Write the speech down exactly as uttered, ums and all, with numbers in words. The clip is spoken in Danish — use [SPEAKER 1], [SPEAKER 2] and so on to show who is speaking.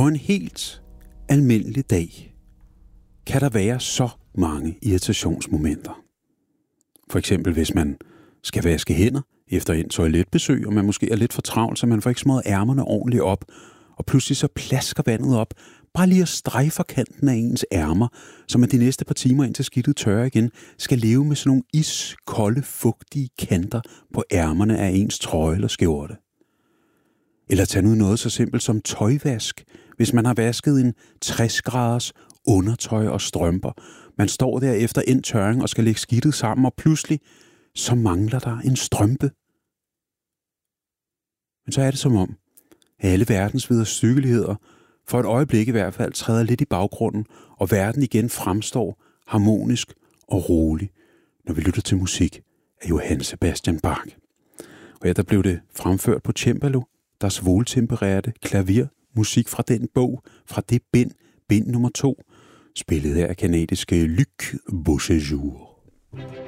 [SPEAKER 1] På en helt almindelig dag kan der være så mange irritationsmomenter. For eksempel hvis man skal vaske hænder efter en toiletbesøg, og man måske er lidt for travlt, så man får ikke smået ærmerne ordentligt op, og pludselig så plasker vandet op, bare lige at strejfe kanten af ens ærmer, så man de næste par timer indtil skidtet tørre igen, skal leve med sådan nogle iskolde, fugtige kanter på ærmerne af ens trøje eller skjorte. Eller tag nu noget så simpelt som tøjvask, hvis man har vasket en tres graders undertøj og strømper. Man står der efter en tørring og skal lægge skidtet sammen, og pludselig så mangler der en strømpe. Men så er det som om, at alle verdens vederstyggeligheder for et øjeblik i hvert fald træder lidt i baggrunden, og verden igen fremstår harmonisk og rolig, når vi lytter til musik af Johann Sebastian Bach. Og ja, der blev det fremført på cembalo, Das Wohltempererte Klavier, musik fra den bog, fra det bind, bind nummer to, spillet af kanadiske Luc Beauséjour.